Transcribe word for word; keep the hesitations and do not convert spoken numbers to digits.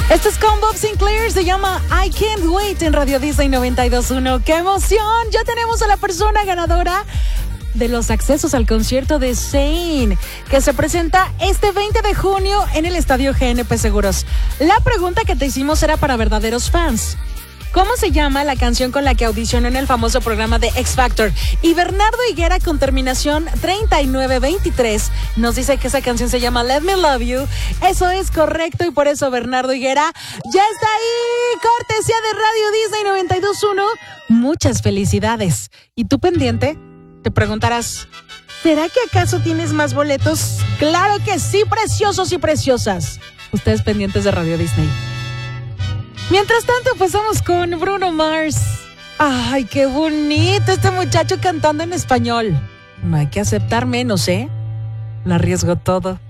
Esto es con Bob Sinclair, se llama I Can't Wait en Radio Disney noventa y dos punto uno. ¡Qué emoción! Ya tenemos a la persona ganadora de los accesos al concierto de Zayn, que se presenta este veinte de junio en el Estadio G N P Seguros. La pregunta que te hicimos era para verdaderos fans. ¿Cómo se llama la canción con la que audicionó en el famoso programa de X Factor? Y Bernardo Higuera, con terminación treinta y nueve veintitrés, nos dice que esa canción se llama Let Me Love You. Eso es correcto y por eso Bernardo Higuera ya está ahí. Cortesía de Radio Disney noventa y dos punto uno. Muchas felicidades. ¿Y tú pendiente? Te preguntarás, ¿será que acaso tienes más boletos? ¡Claro que sí, preciosos y preciosas! Ustedes pendientes de Radio Disney. Mientras tanto, pasamos con Bruno Mars. ¡Ay, qué bonito este muchacho cantando en español! No hay que aceptar menos, ¿eh? Lo arriesgo todo.